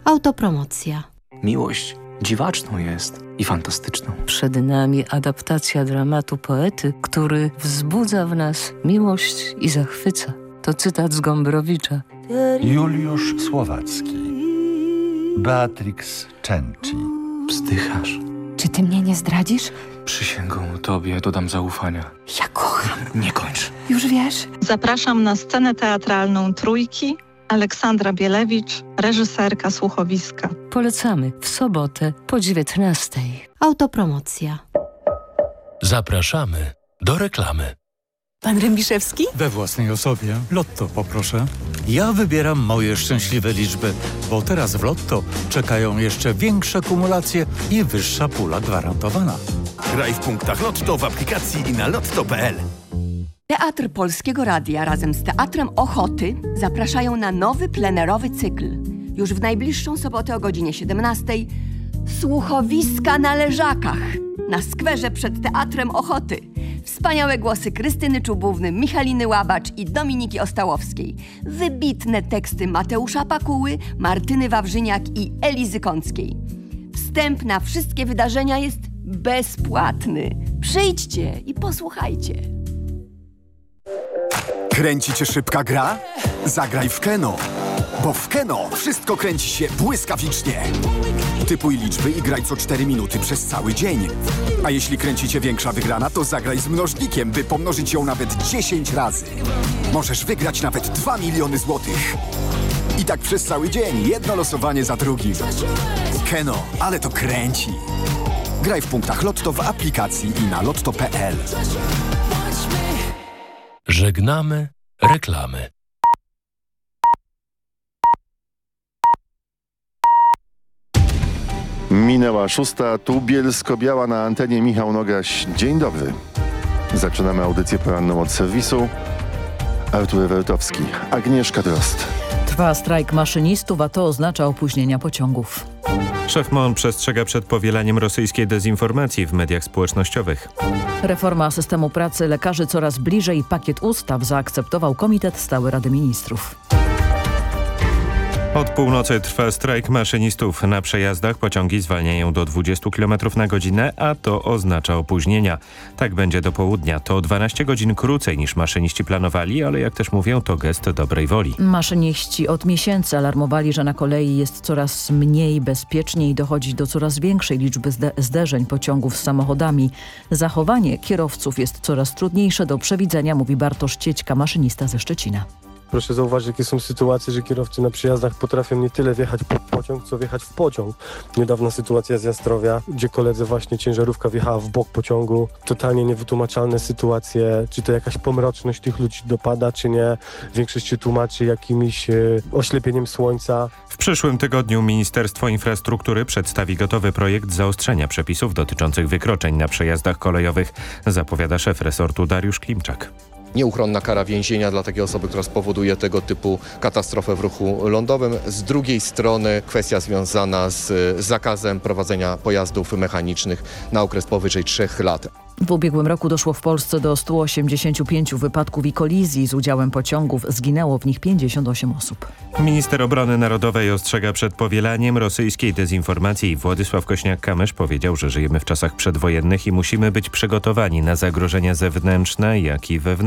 Autopromocja. Miłość dziwaczną jest i fantastyczną. Przed nami adaptacja dramatu poety, który wzbudza w nas miłość i zachwyca. To cytat z Gombrowicza. Juliusz Słowacki. Beatrix Cenci. Wzdychasz. Czy ty mnie nie zdradzisz? Przysięgą tobie dodam zaufania. Ja kocham. Nie kończ. Już wiesz? Zapraszam na scenę teatralną Trójki. Aleksandra Bielewicz, reżyserka słuchowiska. Polecamy w sobotę po 19:00. Autopromocja. Zapraszamy do reklamy. Pan Rębiszewski? We własnej osobie. Lotto poproszę. Ja wybieram moje szczęśliwe liczby, bo teraz w Lotto czekają jeszcze większe kumulacje i wyższa pula gwarantowana. Graj w punktach Lotto w aplikacji i na lotto.pl. Teatr Polskiego Radia razem z Teatrem Ochoty zapraszają na nowy plenerowy cykl. Już w najbliższą sobotę o godzinie 17:00 Słuchowiska na Leżakach na skwerze przed Teatrem Ochoty. Wspaniałe głosy Krystyny Czubówny, Michaliny Łabacz i Dominiki Ostałowskiej. Wybitne teksty Mateusza Pakuły, Martyny Wawrzyniak i Elizy Kąckiej. Wstęp na wszystkie wydarzenia jest bezpłatny. Przyjdźcie i posłuchajcie. Kręci cię szybka gra? Zagraj w Keno. Bo w Keno wszystko kręci się błyskawicznie. Typuj liczby i graj co 4 minuty przez cały dzień. A jeśli kręci cię większa wygrana, to zagraj z mnożnikiem, by pomnożyć ją nawet 10 razy. Możesz wygrać nawet 2 miliony złotych. I tak przez cały dzień, jedno losowanie za drugim. Keno, ale to kręci. Graj w punktach Lotto w aplikacji i na lotto.pl. Żegnamy reklamy. Minęła 6:00, tu Bielsko-Biała, na antenie Michał Nogaś. Dzień dobry. Zaczynamy audycję poranną od serwisu. Artur Ewertowski, Agnieszka Drost. Trwa strajk maszynistów, a to oznacza opóźnienia pociągów. Szef MON przestrzega przed powielaniem rosyjskiej dezinformacji w mediach społecznościowych. Reforma systemu pracy lekarzy coraz bliżej. Pakiet ustaw zaakceptował Komitet Stały Rady Ministrów. Od północy trwa strajk maszynistów. Na przejazdach pociągi zwalniają do 20 km na godzinę, a to oznacza opóźnienia. Tak będzie do południa. To 12 godzin krócej niż maszyniści planowali, ale jak też mówią, to gest dobrej woli. Maszyniści od miesięcy alarmowali, że na kolei jest coraz mniej bezpiecznie i dochodzi do coraz większej liczby zderzeń pociągów z samochodami. Zachowanie kierowców jest coraz trudniejsze do przewidzenia, mówi Bartosz Ciećka, maszynista ze Szczecina. Proszę zauważyć, jakie są sytuacje, że kierowcy na przejazdach potrafią nie tyle wjechać pod pociąg, co wjechać w pociąg. Niedawna sytuacja z Jastrowia, gdzie koledze właśnie ciężarówka wjechała w bok pociągu. Totalnie niewytłumaczalne sytuacje, czy to jakaś pomroczność tych ludzi dopada, czy nie. Większość się tłumaczy jakimś oślepieniem słońca. W przyszłym tygodniu Ministerstwo Infrastruktury przedstawi gotowy projekt zaostrzenia przepisów dotyczących wykroczeń na przejazdach kolejowych, zapowiada szef resortu Dariusz Klimczak. Nieuchronna kara więzienia dla takiej osoby, która spowoduje tego typu katastrofę w ruchu lądowym. Z drugiej strony kwestia związana z zakazem prowadzenia pojazdów mechanicznych na okres powyżej 3 lat. W ubiegłym roku doszło w Polsce do 185 wypadków i kolizji z udziałem pociągów. Zginęło w nich 58 osób. Minister Obrony Narodowej ostrzega przed powielaniem rosyjskiej dezinformacji. Władysław Kośniak-Kamysz powiedział, że żyjemy w czasach przedwojennych i musimy być przygotowani na zagrożenia zewnętrzne, jak i wewnętrzne.